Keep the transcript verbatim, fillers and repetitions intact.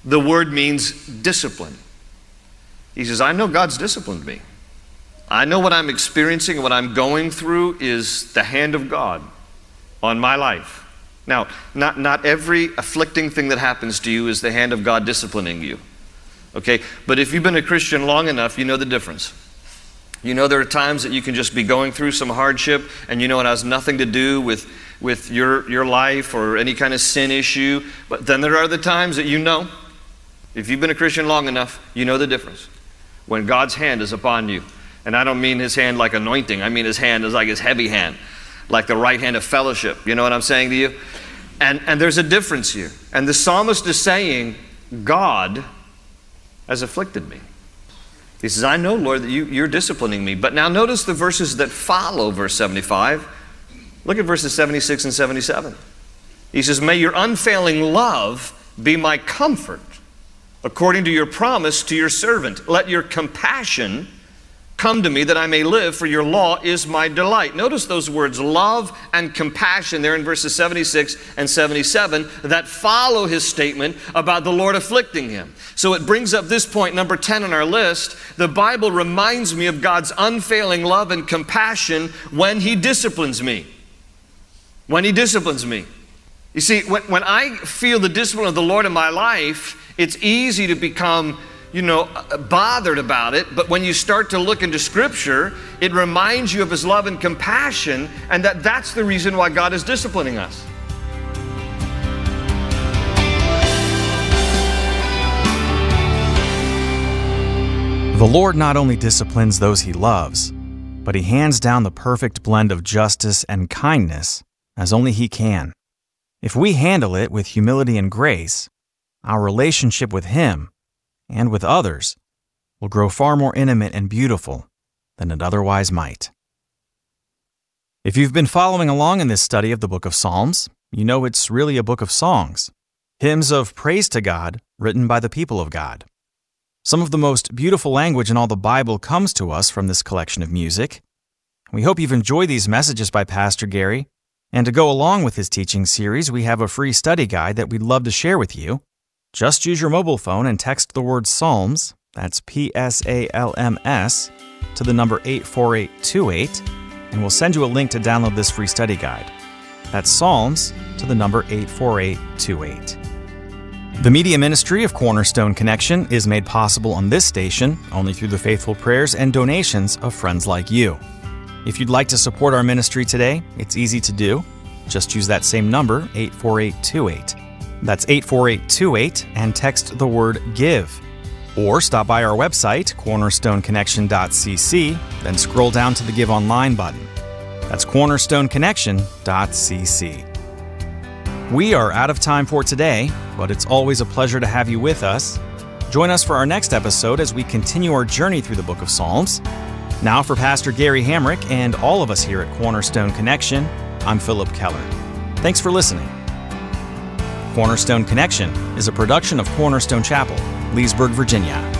The word means discipline. He says, I know God's disciplined me. I know what I'm experiencing and what I'm going through is the hand of God on my life. Now, not, not every afflicting thing that happens to you is the hand of God disciplining you. Okay? But if you've been a Christian long enough, you know the difference. You know there are times that you can just be going through some hardship and you know it has nothing to do with, with your, your life or any kind of sin issue. But then there are the times that you know, if you've been a Christian long enough, you know the difference. When God's hand is upon you. And I don't mean His hand like anointing. I mean His hand is like His heavy hand. Like the right hand of fellowship. You know what I'm saying to you? And, and there's a difference here. And the psalmist is saying, God has afflicted me. He says, I know, Lord, that you, you're disciplining me. But now notice the verses that follow verse seventy-five. Look at verses seventy-six and seventy-seven. He says, may your unfailing love be my comfort, according to your promise to your servant. Let your compassion come to me that I may live, for your law is my delight. Notice those words, love and compassion, there in verses seventy-six and seventy-seven, that follow his statement about the Lord afflicting him. So it brings up this point, number ten on our list. The Bible reminds me of God's unfailing love and compassion when He disciplines me. When He disciplines me. You see, when, when I feel the discipline of the Lord in my life, it's easy to become you know, bothered about it, but when you start to look into Scripture, it reminds you of His love and compassion, and that that's the reason why God is disciplining us. The Lord not only disciplines those He loves, but He hands down the perfect blend of justice and kindness as only He can. If we handle it with humility and grace, our relationship with Him and with others will grow far more intimate and beautiful than it otherwise might. If you've been following along in this study of the book of Psalms, you know it's really a book of songs, hymns of praise to God written by the people of God. Some of the most beautiful language in all the Bible comes to us from this collection of music. We hope you've enjoyed these messages by Pastor Gary, and to go along with his teaching series, we have a free study guide that we'd love to share with you. Just use your mobile phone and text the word Psalms, that's P S A L M S, to the number eight four eight two eight, and we'll send you a link to download this free study guide. That's Psalms to the number eight four eight two eight. The media ministry of Cornerstone Connection is made possible on this station only through the faithful prayers and donations of friends like you. If you'd like to support our ministry today, it's easy to do. Just use that same number, eight four eight two eight. That's eight four eight two eight, and text the word GIVE. Or stop by our website, cornerstone connection dot c c, then scroll down to the Give Online button. That's cornerstone connection dot c c. We are out of time for today, but it's always a pleasure to have you with us. Join us for our next episode as we continue our journey through the book of Psalms. Now for Pastor Gary Hamrick and all of us here at Cornerstone Connection, I'm Philip Keller. Thanks for listening. Cornerstone Connection is a production of Cornerstone Chapel, Leesburg, Virginia.